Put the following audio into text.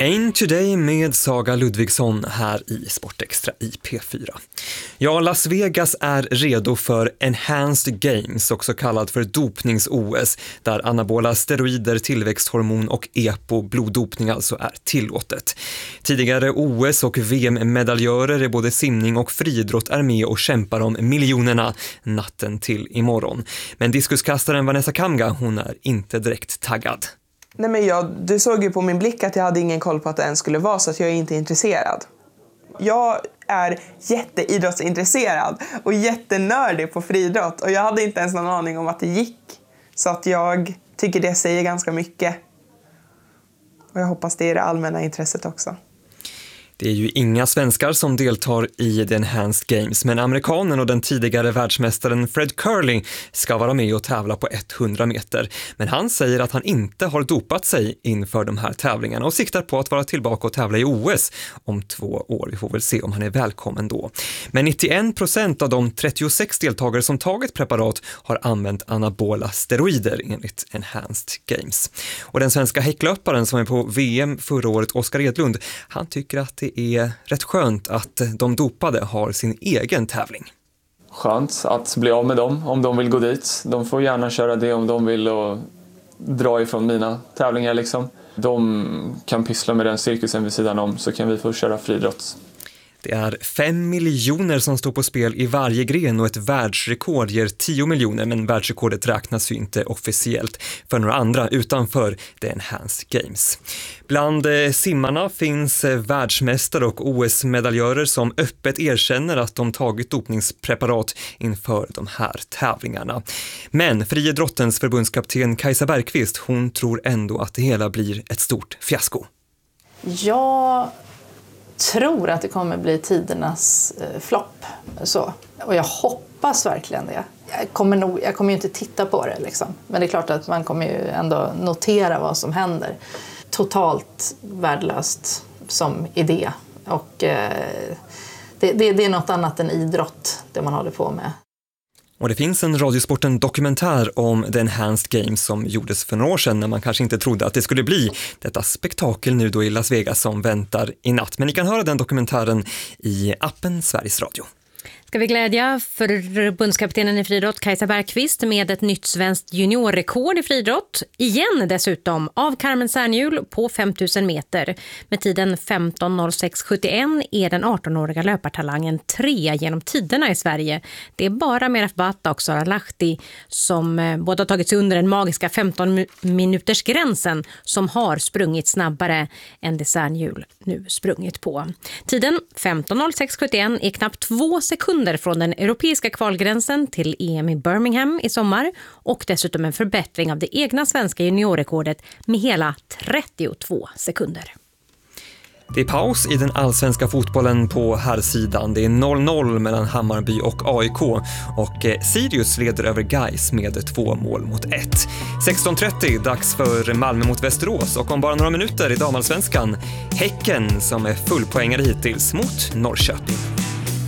Ain Today med Saga Ludvigsson här i Sportextra i P4. Ja, Las Vegas är redo för Enhanced Games, också kallat för dopnings-OS, där anabola steroider, tillväxthormon och EPO-bloddopning alltså är tillåtet. Tidigare OS- och VM-medaljörer i både simning och friidrott är med och kämpar om miljonerna natten till imorgon. Men diskuskastaren Vanessa Kamga, hon är inte direkt taggad. Nej, men du såg ju på min blick att jag hade ingen koll på att det ens skulle vara, så att jag är inte intresserad. Jag är jätteidrottsintresserad och jättenördig på friidrott, och jag hade inte ens någon aning om att det gick. Så att jag tycker det säger ganska mycket. Och jag hoppas det är det allmänna intresset också. Det är ju inga svenskar som deltar i The Enhanced Games, men amerikanen och den tidigare världsmästaren Fred Curley ska vara med och tävla på 100 meter. Men han säger att han inte har dopat sig inför de här tävlingarna och siktar på att vara tillbaka och tävla i OS om 2 år. Vi får väl se om han är välkommen då. Men 91% av de 36 deltagare som tagit preparat har använt anabola steroider enligt Enhanced Games. Och den svenska häcklöparen som är på VM förra året, Oskar Edlund, han tycker att det är rätt skönt att de dopade har sin egen tävling. Skönt att bli av med dem om de vill gå dit. De får gärna köra det om de vill och dra ifrån mina tävlingar liksom. De kan pyssla med den cirkusen vid sidan om, så kan vi få köra friidrott. Det är 5 miljoner som står på spel i varje gren och ett världsrekord ger 10 miljoner, men världsrekordet räknas ju inte officiellt för några andra utanför The Enhanced Games. Bland simmarna finns världsmästare och OS-medaljörer som öppet erkänner att de tagit dopningspreparat inför de här tävlingarna. Men friidrottens förbundskapten Kajsa Bergqvist, hon tror ändå att det hela blir ett stort fiasko. Jag tror att det kommer bli tidernas flopp. Och jag hoppas verkligen det. Jag kommer ju inte titta på det liksom. Men det är klart att man kommer ju ändå notera vad som händer. Totalt värdelöst som idé. Och det är något annat än idrott det man håller på med. Och det finns en Radiosporten-dokumentär om The Enhanced Games som gjordes för några år sedan när man kanske inte trodde att det skulle bli detta spektakel nu då i Las Vegas som väntar i natt. Men ni kan höra den dokumentären i appen Sveriges Radio. Ska vi glädja förbundskaptenen i friidrott Kajsa Bergqvist med ett nytt svenskt juniorrekord i friidrott. Igen dessutom av Carmen Sernhjul på 5000 meter. Med tiden 15.06,71 är den 18-åriga löpartalangen 3 genom tiderna i Sverige. Det är bara Meraf Bata och Sara Lahti som båda har tagit sig under den magiska 15-minuters-gränsen som har sprungit snabbare än det Sernhjul nu sprungit på. Tiden 15.06,71 är knappt 2 sekunder från den europeiska kvalgränsen till EM i Birmingham i sommar och dessutom en förbättring av det egna svenska juniorrekordet med hela 32 sekunder. Det är paus i den allsvenska fotbollen på här sidan. Det är 0-0 mellan Hammarby och AIK och Sirius leder över Gais med 2-1. 16.30 dags för Malmö mot Västerås och om bara några minuter i damallsvenskan Häcken som är fullpoängare hittills mot Norrköping.